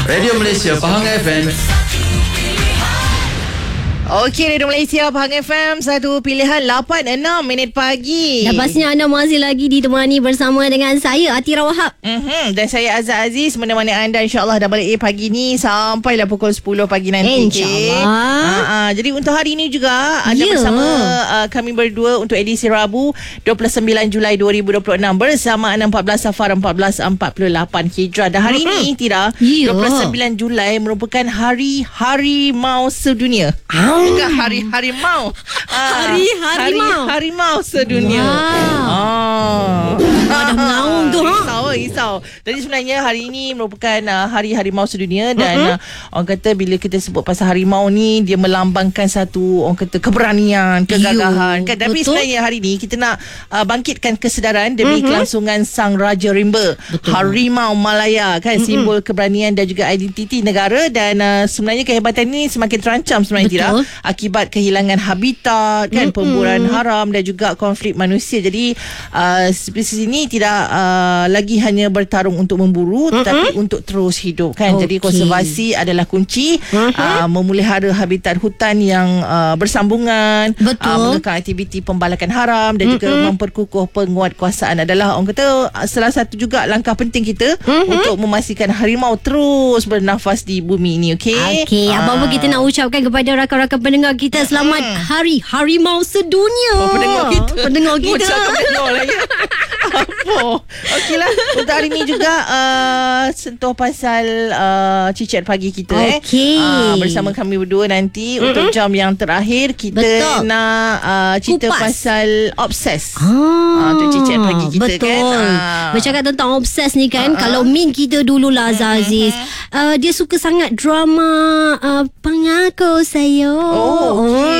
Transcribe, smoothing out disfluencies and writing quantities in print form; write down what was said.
Radio Malaysia Pahang FM. Okey, Radio Malaysia Pahang FM, satu pilihan 8:06 pagi. Dan pastinya anda masih lagi ditemani bersama dengan saya Atira Wahab. Dan saya Azhar Aziz menemani anda insya-Allah dah balik pagi ni sampailah pukul 10 pagi nanti. InsyaAllah. Jadi untuk hari ini juga anda bersama kami berdua untuk edisi Rabu 29 Julai 2026 bersama 14 Safar 1448 Hijrah. Dan hari ini Tira, 29 Julai merupakan Hari Harimau Sedunia. Bukan hari harimau. Hari harimau. Hari harimau sedunia. Dah mengaung tu. Risau. Jadi sebenarnya hari ini merupakan Hari Harimau Sedunia. Dan orang kata bila kita sebut pasal harimau ni, dia melambangkan satu, orang kata, keberanian, kegagahan kan. Tapi sebenarnya hari ni kita nak bangkitkan kesedaran demi kelangsungan Sang Raja Rimba. Harimau Malaya kan, simbol keberanian dan juga identiti negara. Dan sebenarnya kehebatan ni semakin terancam sebenarnya tidak, akibat kehilangan habitat kan, pemburuan haram dan juga konflik manusia. Jadi spesies ini tidak lagi hanya bertarung untuk memburu, tetapi untuk terus hidup kan. Jadi konservasi adalah kunci memelihara habitat hutan yang bersambungan, mengekang aktiviti pembalakan haram dan juga memperkukuh penguatkuasaan adalah, orang kata, salah satu juga langkah penting kita untuk memastikan harimau terus bernafas di bumi ini. Okey, apa-apa kita nak ucapkan kepada rakan-rakan pendengar kita, selamat Hari Harimau Sedunia. Pendengar kita. Pendengar lah ya. Apa? Okeylah, untuk hari ni juga sentuh pasal Cicit Pagi kita. Bersama kami berdua nanti untuk jam yang terakhir kita nak cerita pasal obses. Untuk Cicit Pagi kita kan. Bercakap tentang obses ni kan, kalau Min kita dululah Aziz, dia suka sangat drama Pengaku Sayang.